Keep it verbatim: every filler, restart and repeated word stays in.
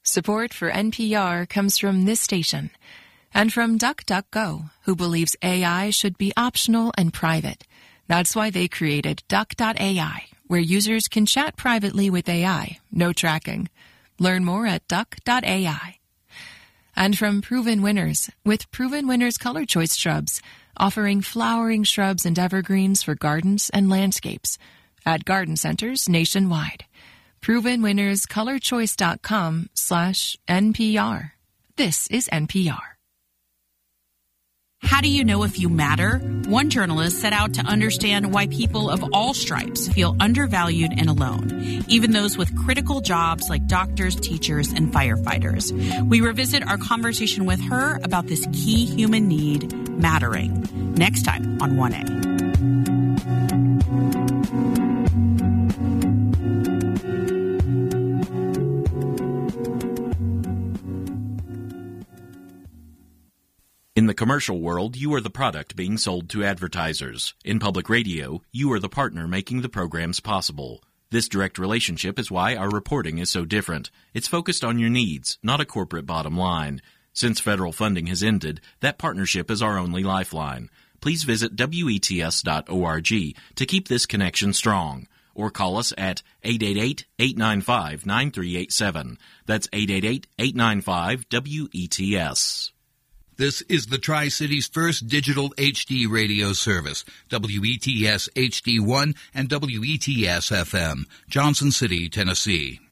Support for N P R comes from this station and from DuckDuckGo, who believes A I should be optional and private. That's why they created Duck dot A I, where users can chat privately with A I, no tracking. Learn more at Duck dot A I. And from Proven Winners, with Proven Winners Color Choice Shrubs, offering flowering shrubs and evergreens for gardens and landscapes at garden centers nationwide. Proven Winners Color Choice dot com slash N P R. This is N P R. How do you know if you matter? One journalist set out to understand why people of all stripes feel undervalued and alone, even those with critical jobs like doctors, teachers, and firefighters. We revisit our conversation with her about this key human need, mattering, next time on one A. In the commercial world, you are the product being sold to advertisers. In public radio, you are the partner making the programs possible. This direct relationship is why our reporting is so different. It's focused on your needs, not a corporate bottom line. Since federal funding has ended, that partnership is our only lifeline. Please visit W E T S dot org to keep this connection strong. Or call us at eight eight eight, eight nine five, nine three eight seven. That's eight eight eight, eight nine five, W E T S. This is the Tri-City's first digital H D radio service, W E T S H D one and W E T S F M, Johnson City, Tennessee.